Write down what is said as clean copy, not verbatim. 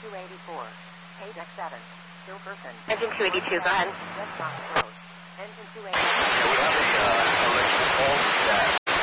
284. Page X7. Still person. Engine 282, go ahead. Engine 282.